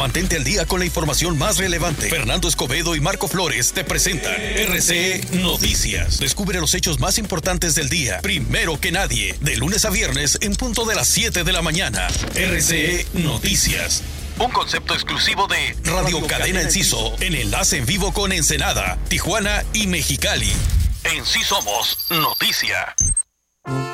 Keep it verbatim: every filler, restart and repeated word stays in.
Mantente al día con la información más relevante. Fernando Escobedo y Marco Flores te presentan R C E Noticias. Descubre los hechos más importantes del día, primero que nadie, de lunes a viernes en punto de las siete de la mañana. R C E Noticias. Un concepto exclusivo de Radio Cadena Enciso, en enlace en vivo con Ensenada, Tijuana y Mexicali. En sí somos noticia.